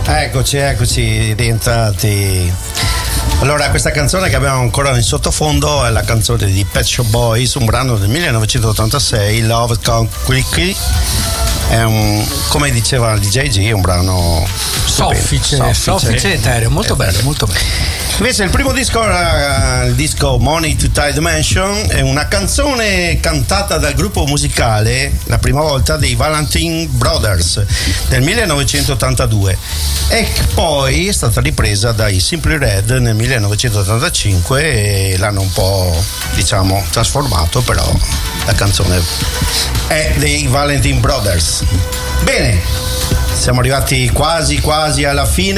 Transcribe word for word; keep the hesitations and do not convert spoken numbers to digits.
Eccoci, eccoci, rientrati. Allora, questa canzone che abbiamo ancora in sottofondo è la canzone di Pet Shop Boys, un brano del millenovecentottantasei, Love Come Quickly. È un, come diceva il D J G, un brano soffice, soffice, soffice etereo, molto bello, bello, molto bello. Invece il primo disco era il disco Money to Tie Dimension, è una canzone cantata dal gruppo musicale la prima volta dei Valentine Brothers del millenovecentottantadue e poi è stata ripresa dai Simply Red nel millenovecentottantacinque e l'hanno un po', diciamo, trasformato, però la canzone è dei Valentine Brothers. Bene, siamo arrivati quasi quasi alla fine.